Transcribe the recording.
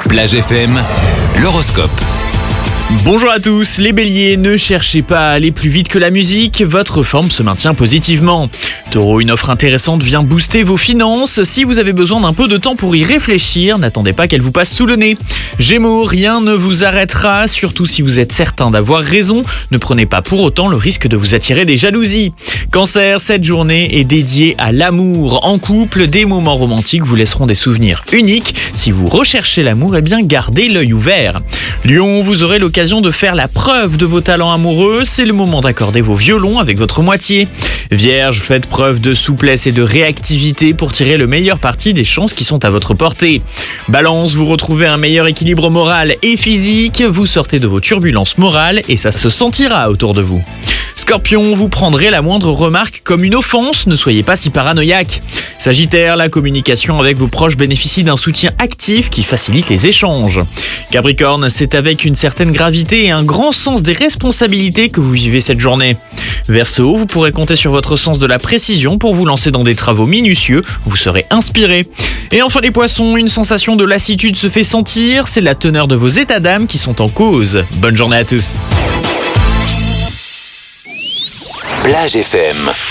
Plage FM, l'horoscope. Bonjour à tous, les béliers, ne cherchez pas à aller plus vite que la musique, votre forme se maintient positivement. Taureau, une offre intéressante vient booster vos finances. Si vous avez besoin d'un peu de temps pour y réfléchir, n'attendez pas qu'elle vous passe sous le nez. Gémeaux, rien ne vous arrêtera, surtout si vous êtes certain d'avoir raison. Ne prenez pas pour autant le risque de vous attirer des jalousies. Cancer, cette journée est dédiée à l'amour. En couple, des moments romantiques vous laisseront des souvenirs uniques. Si vous recherchez l'amour, gardez l'œil ouvert. Lion, vous aurez l'occasion de faire la preuve de vos talents amoureux. C'est le moment d'accorder vos violons avec votre moitié. Vierge, faites preuve de souplesse et de réactivité pour tirer le meilleur parti des chances qui sont à votre portée. Balance, vous retrouvez un meilleur équilibre moral et physique. Vous sortez de vos turbulences morales et ça se sentira autour de vous. Scorpion, vous prendrez la moindre remarque comme une offense, ne soyez pas si paranoïaque. Sagittaire, la communication avec vos proches bénéficie d'un soutien actif qui facilite les échanges. Capricorne, c'est avec une certaine gravité et un grand sens des responsabilités que vous vivez cette journée. Verseau, vous pourrez compter sur votre sens de la précision pour vous lancer dans des travaux minutieux, vous serez inspiré. Et enfin les poissons, une sensation de lassitude se fait sentir, c'est la teneur de vos états d'âme qui sont en cause. Bonne journée à tous. Plage FM.